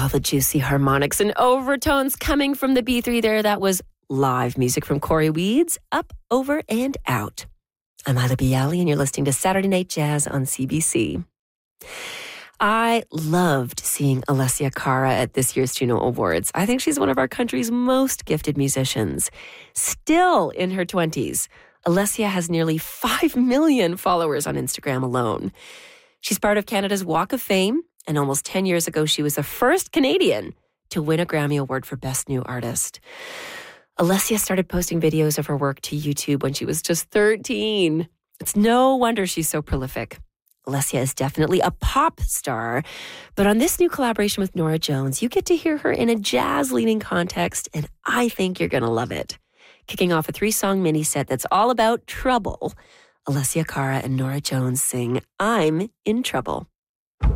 All the juicy harmonics and overtones coming from the B3 there. That was live music from Corey Weeds, Up, Over, and Out. I'm Ila Bialy, and you're listening to Saturday Night Jazz on CBC. I loved seeing Alessia Cara at this year's Juno Awards. I think she's one of our country's most gifted musicians. Still in her 20s, Alessia has nearly 5 million followers on Instagram alone. She's part of Canada's Walk of Fame, and almost 10 years ago, she was the first Canadian to win a Grammy Award for Best New Artist. Alessia started posting videos of her work to YouTube when she was just 13. It's no wonder she's so prolific. Alessia is definitely a pop star, but on this new collaboration with Norah Jones, you get to hear her in a jazz-leaning context, and I think you're going to love it. Kicking off a 3-song mini-set that's all about trouble, Alessia Cara and Norah Jones sing I'm in Trouble.